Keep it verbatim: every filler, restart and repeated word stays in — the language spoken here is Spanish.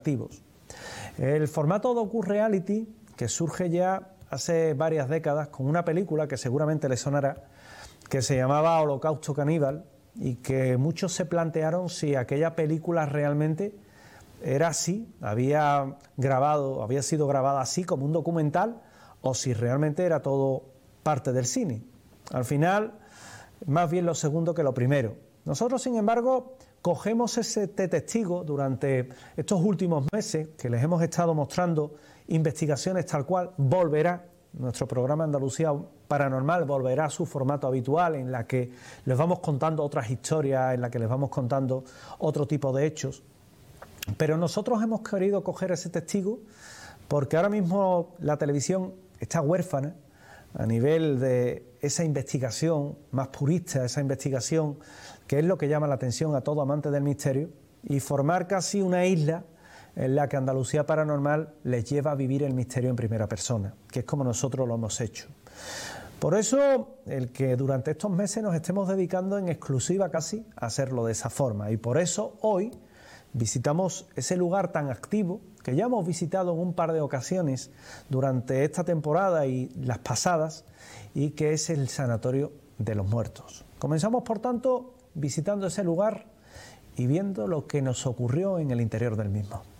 activos. El formato docu-reality, que surge ya hace varias décadas con una película que seguramente le sonará, que se llamaba Holocausto Caníbal, y que muchos se plantearon si aquella película realmente era así, había grabado, había sido grabada así como un documental, o si realmente era todo parte del cine. Al final, más bien lo segundo que lo primero. Nosotros, sin embargo, cogemos ese testigo durante estos últimos meses que les hemos estado mostrando investigaciones tal cual. Volverá, nuestro programa Andalucía Paranormal volverá a su formato habitual, en la que les vamos contando otras historias, en la que les vamos contando otro tipo de hechos. Pero nosotros hemos querido coger ese testigo porque ahora mismo la televisión está huérfana a nivel de esa investigación más purista, esa investigación que es lo que llama la atención a todo amante del misterio, y formar casi una isla en la que Andalucía Paranormal les lleva a vivir el misterio en primera persona, que es como nosotros lo hemos hecho. Por eso, el que durante estos meses nos estemos dedicando en exclusiva casi a hacerlo de esa forma, y por eso hoy visitamos ese lugar tan activo que ya hemos visitado en un par de ocasiones durante esta temporada y las pasadas, y que es el Sanatorio de los Muertos. Comenzamos, por tanto, visitando ese lugar y viendo lo que nos ocurrió en el interior del mismo.